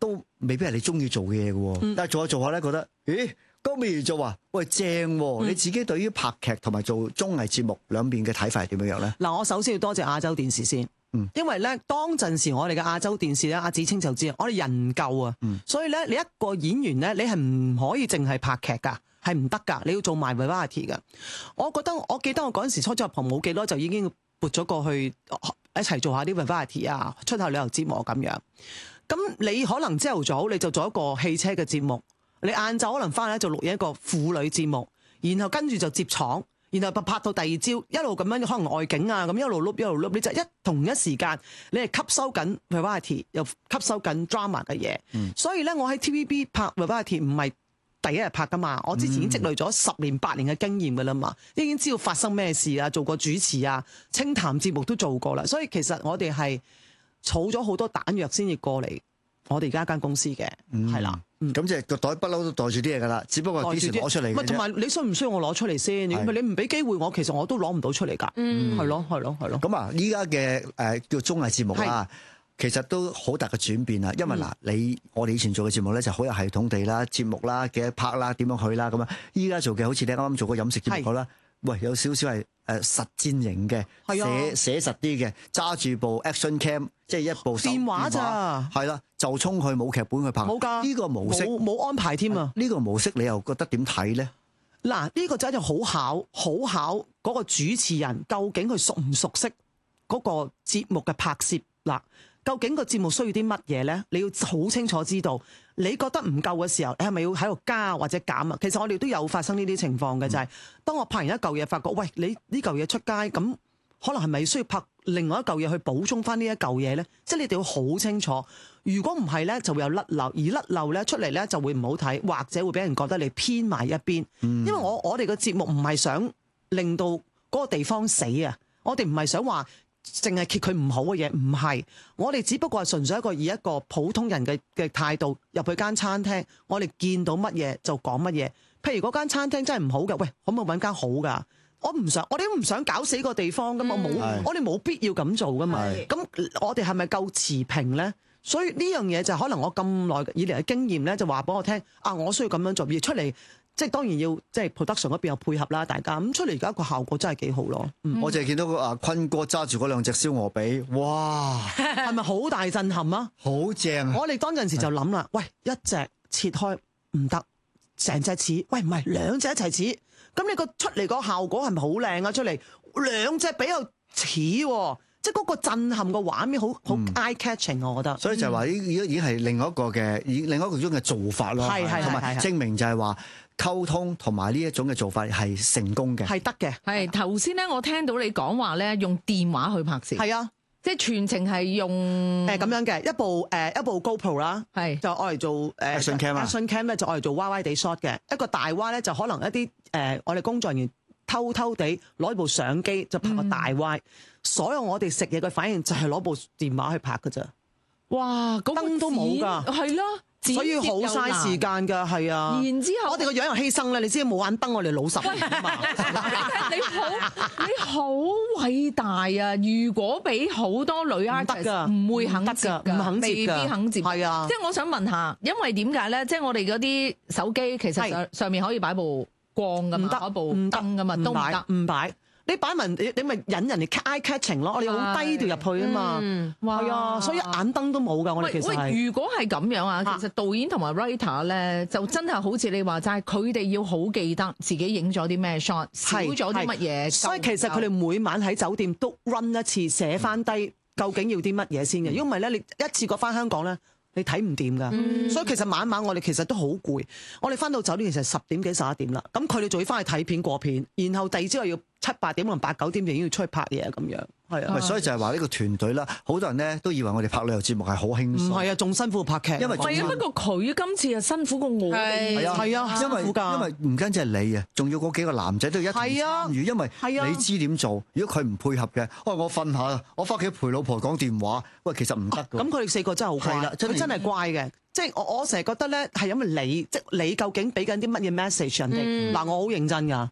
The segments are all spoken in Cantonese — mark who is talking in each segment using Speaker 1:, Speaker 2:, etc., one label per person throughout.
Speaker 1: 都未必係你中意做嘅嘢嘅。但係做下做下咧，覺得咦，江美儀就話喂正喎，你自己對於拍劇同埋做綜藝節目兩邊嘅睇法係點樣樣咧？
Speaker 2: 嗱，我首先要多謝亞洲電視先。因為咧，當陣時我哋嘅亞洲電視咧，阿子清就知，我哋人唔夠啊，所以咧，你一個演員咧，你係唔可以淨係拍劇㗎，係唔得㗎，你要做埋 variety 㗎。我記得我嗰陣時初入行冇幾多，就已經撥咗過去一齊做下啲 variety 啊，出下旅遊節目咁樣。咁你可能朝頭早你就做一個汽車嘅節目，你晏晝可能翻嚟就錄影一個婦女節目，然後跟住就接廠。然後拍到第二朝，一路咁樣可能外景啊，咁一路碌，你就同一時間，你係吸收緊 variety， 又吸收緊 drama 嘅嘢。所以咧，我喺 TVB 拍 variety 唔係第一日拍噶嘛，我之前已經積累咗10年8年嘅經驗噶啦嘛，已經知道發生咩事啊，做過主持啊，清談節目都做過啦。所以其實我哋係儲咗好多彈藥先至過嚟我哋而家間公司嘅，係啦。
Speaker 1: 咁即係個袋不嬲都袋住啲嘢㗎啦，只不過幾時攞出嚟嘅啫。
Speaker 2: 同埋你需唔需要我攞出嚟先？如果你唔俾機會我，其實我都攞唔到出嚟㗎。係咯。
Speaker 1: 咁啊，依家嘅叫綜藝節目啦，其實都好大嘅轉變啦。因為嗱，我哋以前做嘅節目咧就好有系統地啦，節目啦嘅拍啦，點樣去啦咁啊。依家做嘅好似你啱啱做個飲食節目好啦，喂，有少少係實戰型嘅，寫實啲嘅，揸住部 action cam， 即係一部
Speaker 2: 電話咋，
Speaker 1: 係啦，就衝去冇劇本去拍。冇㗎，呢個模式
Speaker 2: 冇安排添啊！
Speaker 1: 呢個模式你又覺得點睇咧？
Speaker 2: 嗱，呢個真係好考嗰個主持人，究竟佢熟唔熟悉嗰個節目嘅拍攝嗱？究竟個節目需要啲乜嘢咧？你要好清楚知道。你覺得唔夠嘅時候，你係咪要喺度加或者減啊？其實我哋都有發生呢啲情況嘅，就係當我拍完一嚿嘢，發覺喂，你呢嚿嘢出街咁，可能係咪需要拍另外一嚿嘢去補充翻呢一嚿嘢咧？即係你哋要好清楚。如果唔係咧，就會有甩漏，而甩漏咧出嚟咧就會唔好睇，或者會俾人覺得你偏埋一邊。因為我哋嘅節目唔係想令到嗰個地方死啊，我哋唔係想話淨係揭佢唔好嘅嘢，唔係，我哋只不過係純粹以一個普通人嘅態度入去間餐廳，我哋見到乜嘢就講乜嘢。譬如嗰間餐廳真係唔好嘅，喂，可唔可以揾間好㗎？我哋都唔想搞死個地方㗎嘛，我哋冇必要咁做㗎嘛。咁我哋係咪夠持平咧？所以呢樣嘢就可能我咁耐以嚟嘅經驗咧，就話俾我聽啊，我需要咁樣做，而出嚟。即係當然要即係 production 嗰邊有配合啦，大家咁出嚟而家個效果真係幾好咯。
Speaker 1: 我淨係見到阿坤哥揸住嗰兩隻燒鵝髀，哇，
Speaker 2: 係咪好大震撼啊？
Speaker 1: 好正！
Speaker 2: 我哋當陣時就諗啦，喂，一隻切開唔得，成隻似，喂唔係兩隻一齊似，咁你個出嚟個效果係咪好靚啊？出嚟兩隻比較似喎。即係嗰個震撼個畫面好 eye catching，我覺得。所以
Speaker 1: 就係話已經係另一個種嘅做法咯，同埋證明就係話溝通同埋呢一種嘅做法係成功嘅，係得嘅。
Speaker 3: 係頭先咧，我聽到你講話咧，用電話去拍攝，
Speaker 2: 係啊，
Speaker 3: 即係全程係用
Speaker 2: 咁樣嘅一部 GoPro 啦，係就愛嚟做
Speaker 1: action cam
Speaker 2: 咧就愛嚟做歪歪地 shot 嘅，一個大歪咧就可能一啲我哋工作人員偷偷地攞部相機就拍個大歪。所有我哋食嘢嘅反應就係攞部電話去拍㗎咋，
Speaker 3: 哇！燈
Speaker 2: 都冇㗎，
Speaker 3: 係咯，
Speaker 2: 所以好嘥時間㗎，係啊。
Speaker 3: 然之後
Speaker 2: 我哋個樣又犧牲咧，你知冇眼燈我哋老實㗎嘛。
Speaker 3: 你好偉大啊！如果俾好多女 artist 唔會肯接㗎，
Speaker 2: 唔肯接㗎，
Speaker 3: 未必肯接。
Speaker 2: 係啊，
Speaker 3: 即係我想問下，因為點解咧？即係我哋嗰啲手機其實上面可以擺部光㗎嘛，擺部燈㗎嘛，都唔得，
Speaker 2: 唔擺。你擺文你咪引人哋 eye catching 咯，我哋好低調入去啊嘛，係啊，所以眼燈都冇㗎，我哋其實係。
Speaker 3: 如果係咁樣啊，其實導演同埋 writer 咧，就真係好似你話齋，佢哋要好記得自己影咗啲咩 shot， 少咗啲乜嘢。
Speaker 2: 所以其實佢哋每晚喺酒店都 run 一次，寫翻低究竟要啲乜嘢先嘅。如果唔係咧，你一次過翻香港咧，你睇唔掂㗎。所以其實晚晚我哋其實都好攰，我哋翻到酒店其實10點幾11點啦，咁佢哋仲要翻去睇片過片，然後第二朝又要7、8點可能8、9點就已經要出去拍嘢咁樣，係啊。
Speaker 1: 所以就係話呢個團隊啦，好多人咧都以為我哋拍旅遊節目係好輕鬆，
Speaker 2: 唔係啊，仲辛苦拍劇。
Speaker 1: 因為
Speaker 3: 係啊，不過佢今次係辛苦過我哋，
Speaker 2: 係啊，辛苦㗎。
Speaker 1: 因為唔單止係你啊，仲要嗰幾個男仔都要一同參與，因為你知點做。如果佢唔配合嘅，我瞓下，我翻屋企陪老婆講電話，喂，其實唔得㗎。咁
Speaker 2: 佢哋4個真係好乖，佢真係乖嘅。即係我成日覺得咧，係因為你，即係你究竟俾緊啲乜嘢 message 人哋？嗱，我好認真㗎。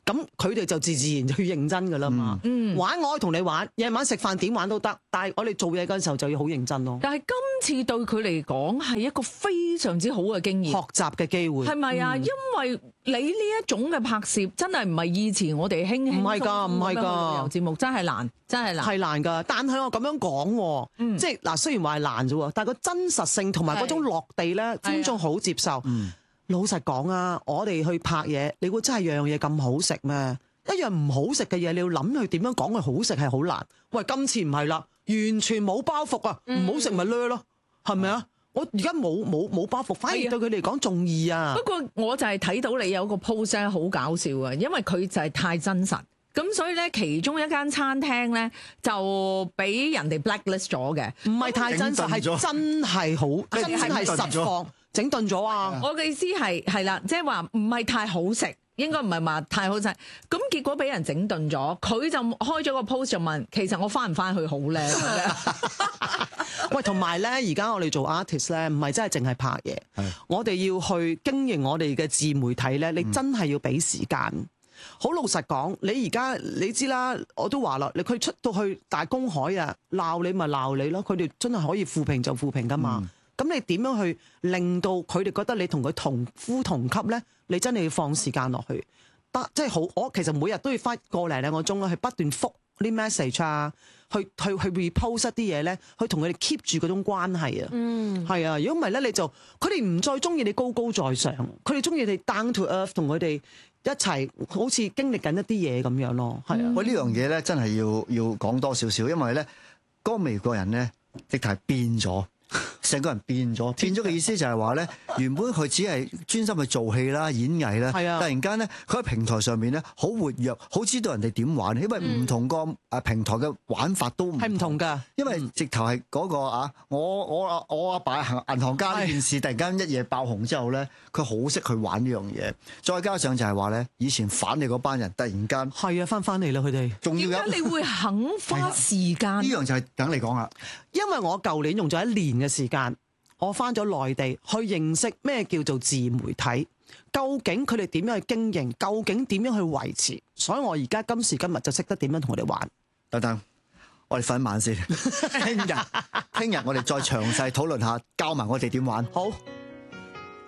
Speaker 2: 咁佢哋就自然就要認真噶啦嘛。玩我可以同你玩，夜晚食飯點玩都得，但係我哋做嘢嗰陣時候就要好認真咯。
Speaker 3: 但係今次對佢嚟講係一個非常之好嘅經驗，
Speaker 2: 學習嘅機會
Speaker 3: 係咪啊？因為你呢一種嘅拍攝真係唔係以前我哋輕輕
Speaker 2: 唔係㗎唔係㗎
Speaker 3: 旅遊節目真係難，真係難。
Speaker 2: 係難㗎，但係我咁樣講，即係嗱，雖然話係難啫喎，但係個真實性同埋嗰種落地咧，觀眾好接受。老實講啊，我哋去拍嘢，你估真係樣嘢咁好食咩？一樣唔好食嘅嘢，你要諗佢點樣講佢好食係好難。喂，今次唔係啦，完全冇包袱啊，唔好食咪掠咯，係咪啊？我而家冇包袱，反而對佢嚟講仲易啊。
Speaker 3: 不過我就係睇到你有個 post 咧，好搞笑啊，因為佢就係太真實，咁所以咧其中一間餐廳咧就俾人哋 blacklist 咗嘅，
Speaker 2: 唔係太真實，係真係好，真係實況整頓咗啊！
Speaker 3: 我嘅意思係啦，即係話唔係太好食。應該唔係話太好食，咁結果俾人整頓咗，佢就開咗個 post 就問，其實我翻唔翻去好咧？
Speaker 2: 喂，同埋咧，而家我哋做 artist 咧，唔係真係淨係拍嘢，我哋要去經營我哋嘅自媒體咧，你真係要俾時間。好老實講，你而家你知啦，我都話啦，佢出到去大公海啊，鬧你咪鬧你咯，佢哋真係可以負評就負評噶嘛。咁你點樣去令到佢哋覺得你同佢同呼同級咧？你真係要放時間落去，即係好。我其實每日都要花個零兩個鐘啦，去不斷覆啲 message 啊，去 repost 啲嘢咧，去同佢哋 keep 住嗰種關係啊。係啊，如果唔係咧，你就佢哋唔再中意你高高在上，佢哋中意你 down to earth， 同佢哋一齊好似經歷緊一啲嘢咁樣咯。係啊，
Speaker 1: 喂，呢樣嘢咧真係要講多少少，因為咧嗰個美國人咧直頭係變咗。成個人變咗嘅意思就係話咧，原本佢只係專心去做戲啦、演藝啦，突然間咧，佢喺平台上面咧好活躍，好知道人哋點玩，因為唔同個平台嘅玩法都係唔同㗎。因為直頭係嗰個我阿爸係銀行家呢件事，突然間一夜爆紅之後咧，佢好識去玩呢樣嘢。再加上就係話咧，以前反你嗰班人突然間
Speaker 2: 係啊翻嚟啦，佢哋仲
Speaker 3: 要點解你會肯花時間？
Speaker 1: 呢樣就係等你講啦。
Speaker 2: 因為我舊年用咗1年嘅時間，我翻咗內地去認識咩叫做自媒體，究竟佢哋點樣去經營，究竟點樣去維持，所以我而家今時今日就識得點樣同佢哋玩。等，
Speaker 1: 我哋瞓晚先，聽日我哋再詳細討論下，教埋我哋點玩。
Speaker 2: 好。